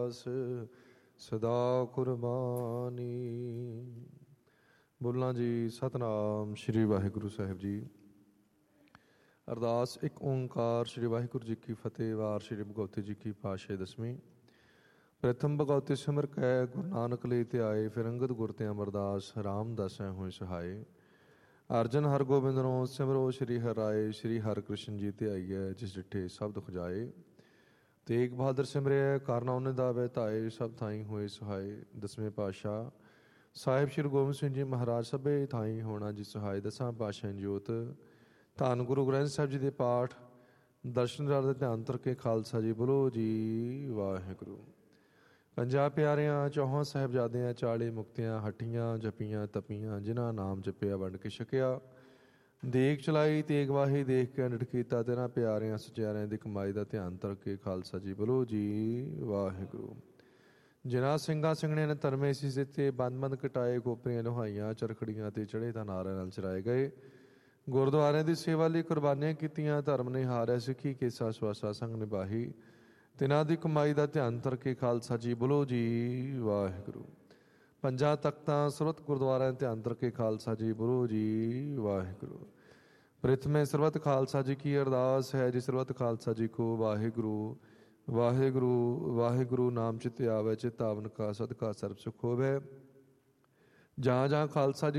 ਸਦਾ ਕੁਰਬਾਨੀ। ਬੋਲਾਂ ਜੀ ਸਤਨਾਮ ਸ੍ਰੀ ਵਾਹਿਗੁਰੂ ਸਾਹਿਬ ਜੀ। ਅਰਦਾਸ ਇੱਕ ਓਂਕਾਰ ਸ੍ਰੀ ਵਾਹਿਗੁਰੂ ਜੀ ਕੀ ਫਤਿਹ। ਵਾਰ ਸ੍ਰੀ ਭਗਵਤੀ ਜੀ ਕੀ ਪਾਤਸ਼ਾਹੀ ਦਸਵੀਂ। ਪ੍ਰਥਮ ਭਗਵਤੀ ਸਿਮਰ ਕੈ ਗੁਰੂ ਨਾਨਕ ਲਈ ਧਿਆਏ। ਫਿਰ ਅੰਗਦ ਗੁਰ ਤੇ ਅਮਰਦਾਸ ਰਾਮਦਾਸੈ ਹੋਏ ਸਹਾਏ। ਅਰਜਨ ਹਰਗੋਬਿੰਦ ਸਿਮਰੋ ਸ੍ਰੀ ਹਰਿ ਰਾਏ। ਸ੍ਰੀ ਹਰਿ ਕ੍ਰਿਸ਼ਨ ਜੀ ਧਿਆਈਐ ਜਿਸ ਡਿਠੇ ਸਭ ਦੁਖ ਜਾਏ। ਤੇਗ ਬਹਾਦਰ ਸਿਮਰਿਆ ਕਾਰਨਾ ਉਹਨੇ ਦਾ ਵਹਿ ਧਾਏ। ਸਭ ਥਾਈ ਹੋਏ ਸਹਾਏ। ਦਸਵੇਂ ਪਾਤਸ਼ਾਹ ਸਾਹਿਬ ਸ਼੍ਰੀ ਗੋਬਿੰਦ ਸਿੰਘ ਜੀ ਮਹਾਰਾਜ ਸਭੇ ਥਾਈ ਹੋਣਾ ਜੀ ਸਹਾਏ। ਦਸਾਂ ਪਾਤਸ਼ਾਹ ਜੋਤ ਧੰਨ ਗੁਰੂ ਗ੍ਰੰਥ ਸਾਹਿਬ ਜੀ ਦੇ ਪਾਠ ਦਰਸ਼ਨ ਦੇ ਧਿਆਨ ਧਰ ਕੇ ਖਾਲਸਾ ਜੀ ਬੋਲੋ ਜੀ ਵਾਹਿਗੁਰੂ। ਪੰਜਾਂ ਪਿਆਰਿਆਂ ਚੌਹਾਂ ਸਾਹਿਬਜ਼ਾਦਿਆਂ 40 ਮੁਕਤਿਆਂ ਹੱਟੀਆਂ ਜਪੀਆਂ ਤਪੀਆਂ। ਜਿਨ੍ਹਾਂ ਨਾਮ ਜਪਿਆ ਵੰਡ ਕੇ ਛਕਿਆ। ਦੇਖ ਚਲਾਈ ਤੇਗ ਵਾਹੀ ਦੇਖ ਕੇ ਅੰਡਟ ਕੀਤਾ। ਤੇਨਾਂ ਪਿਆਰਿਆਂ ਸਚਿਆਰਿਆਂ ਦੀ ਕਮਾਈ ਦਾ ਧਿਆਨ ਧਰ ਕੇ ਖਾਲਸਾ ਜੀ ਬੋਲੋ ਜੀ ਵਾਹਿਗੁਰੂ। ਜਿਨ੍ਹਾਂ ਸਿੰਘਾਂ ਸਿੰਘਣਿਆਂ ਨੇ ਧਰਮੇ ਸੀ ਦਿੱਤੇ। ਬੰਦ ਬੰਦ ਕਟਾਏ ਗੋਪਰੀਆਂ ਲੁਹਾਈਆਂ ਚਰਖੜੀਆਂ ਤੇ ਚੜੇ ਤਾਂ ਨਾਰਿਆਂ ਨਾਲ ਚਰਾਏ ਗਏ। ਗੁਰਦੁਆਰਿਆਂ ਦੀ ਸੇਵਾ ਲਈ ਕੁਰਬਾਨੀਆਂ ਕੀਤੀਆਂ। ਧਰਮ ਨੇ ਹਾਰਿਆ ਸਿੱਖੀ ਕੇਸਾ ਸਵਾਸਾ ਸੰਗ ਨਿਭਾਹੀ। ਤਿਨਾਂ ਦੀ ਕਮਾਈ ਦਾ ਧਿਆਨ ਧਰ ਕੇ ਖਾਲਸਾ ਜੀ ਬੋਲੋ ਜੀ ਵਾਹਿਗੁਰੂ। ਪੰਜਾਂ ਤਖਤਾਂ ਸਰਬੱਤ ਗੁਰਦੁਆਰਿਆਂ ਧਿਆਨ ਧਰ ਕੇ ਖਾਲਸਾ ਜੀ ਬੋਲੋ ਜੀ ਵਾਹਿਗੁਰੂ। ਪ੍ਰਿਥਮੇ ਸਰਬੱਤ ਖਾਲਸਾ ਜੀ ਕੀ ਅਰਦਾਸ ਹੈ। ਜੀ ਸਰਬੱਤ ਖਾਲਸਾ ਜੀ ਕੋ ਵਾਹਿਗੁਰੂ ਵਾਹਿਗੁਰੂ ਵਾਹਿਗੁਰੂ ਨਾਮ ਚਿਤ ਆਵੇ। ਚਿਤ ਆਵਨ ਕਾ ਸਦਕਾ ਸਰਬ ਸੁਖ ਹੋਵੇ। ਜਾਂ ਜਾਂ ਖਾਲਸਾ ਜੀ